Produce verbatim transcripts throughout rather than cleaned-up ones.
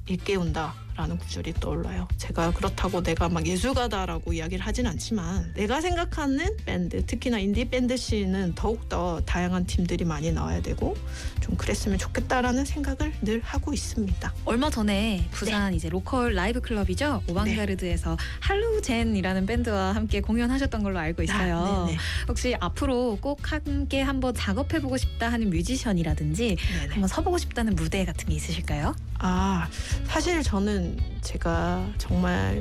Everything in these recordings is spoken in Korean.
일깨운다 라는 구절이 떠올라요. 제가 그렇다고 내가 막 예술가다라고 이야기를 하진 않지만 내가 생각하는 밴드, 특히나 인디 밴드 씬은 더욱더 다양한 팀들이 많이 나와야 되고 좀 그랬으면 좋겠다라는 생각을 늘 하고 있습니다. 얼마 전에 부산 네. 이제 로컬 라이브 클럽이죠. 오방가르드에서 네. 할로젠이라는 밴드와 함께 공연하셨던 걸로 알고 있어요. 아, 혹시 앞으로 꼭 함께 한번 작업해보고 싶다 하는 뮤지션이라든지 네네. 한번 서보고 싶다는 무대 같은 게 있으실까요? 아, 사실 저는 제가 정말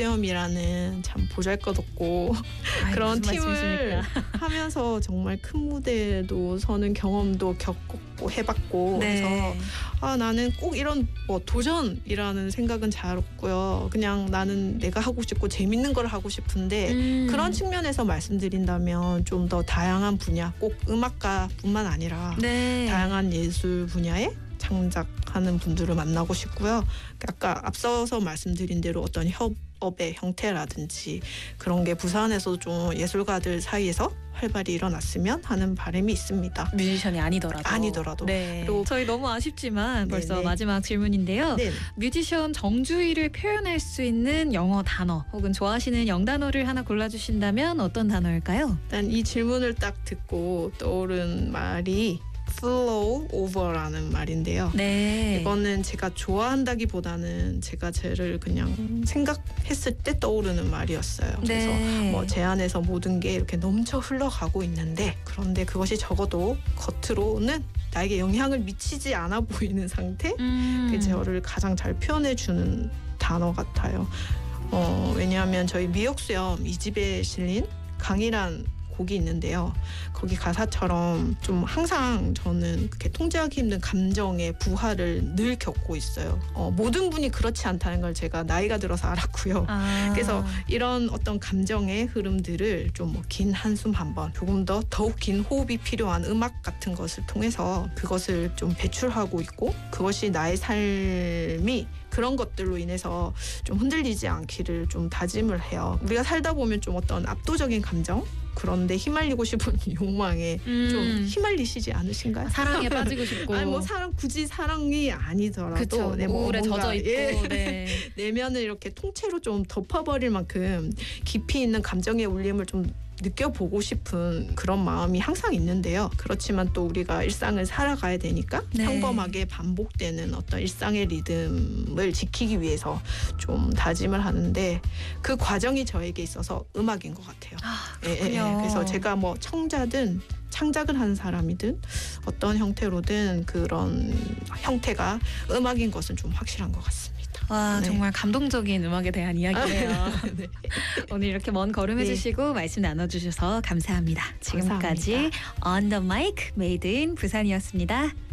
미역수염이라는 참 보잘것없고 아이, 그런 팀을 하면서 정말 큰 무대도 서는 경험도 겪고 해봤고 네. 그래서 아, 나는 꼭 이런 뭐 도전이라는 생각은 잘 없고요. 그냥 나는 내가 하고 싶고 재밌는 걸 하고 싶은데 음. 그런 측면에서 말씀드린다면 좀 더 다양한 분야, 꼭 음악가뿐만 아니라 네. 다양한 예술 분야에 창작하는 분들을 만나고 싶고요. 아까 앞서서 말씀드린 대로 어떤 협업의 형태라든지 그런 게 부산에서 좀 예술가들 사이에서 활발히 일어났으면 하는 바람이 있습니다. 뮤지션이 아니더라도. 아니더라도. 네. 그리고 저희 너무 아쉽지만 벌써 네네. 마지막 질문인데요. 네네. 뮤지션 정주희를 표현할 수 있는 영어 단어 혹은 좋아하시는 영단어를 하나 골라주신다면 어떤 단어일까요? 일단 이 질문을 딱 듣고 떠오른 말이 flow over라는 말인데요. 네. 이거는 제가 좋아한다기보다는 제가 쟤를 그냥 생각했을 때 떠오르는 말이었어요. 그래서 네. 뭐 제 안에서 모든 게 이렇게 넘쳐 흘러가고 있는데 그런데 그것이 적어도 겉으로는 나에게 영향을 미치지 않아 보이는 상태? 음. 그게 저를 가장 잘 표현해주는 단어 같아요. 어, 왜냐하면 저희 미역수염 이 집에 실린 강이란 곡이 있는데요. 거기 가사처럼 좀 항상 저는 그렇게 통제하기 힘든 감정의 부하를 늘 겪고 있어요. 어, 모든 분이 그렇지 않다는 걸 제가 나이가 들어서 알았고요. 아. 그래서 이런 어떤 감정의 흐름들을 좀 뭐 긴 한숨 한 번, 조금 더 더욱 긴 호흡이 필요한 음악 같은 것을 통해서 그것을 좀 배출하고 있고 그것이 나의 삶이 그런 것들로 인해서 좀 흔들리지 않기를 좀 다짐을 해요. 우리가 살다 보면 좀 어떤 압도적인 감정? 그런데 휘말리고 싶은 욕망에 음. 좀 휘말리시지 않으신가요? 사랑에 빠지고 싶고. 아니 뭐 사랑 굳이 사랑이 아니더라도 그쵸, 네, 뭐 우울에 젖어 있고 예. 네. 내면을 이렇게 통째로 좀 덮어버릴 만큼 깊이 있는 감정의 울림을 좀 느껴보고 싶은 그런 마음이 항상 있는데요. 그렇지만 또 우리가 일상을 살아가야 되니까 네. 평범하게 반복되는 어떤 일상의 리듬을 지키기 위해서 좀 다짐을 하는데 그 과정이 저에게 있어서 음악인 것 같아요. 아, 예, 예, 예. 그래서 제가 뭐 청자든 창작을 하는 사람이든 어떤 형태로든 그런 형태가 음악인 것은 좀 확실한 것 같습니다. 와, 네. 정말 감동적인 음악에 대한 이야기네요. 네. 오늘 이렇게 먼 걸음 해주시고 네. 말씀 나눠주셔서 감사합니다. 지금까지 감사합니다. On the Mic Made in 부산이었습니다.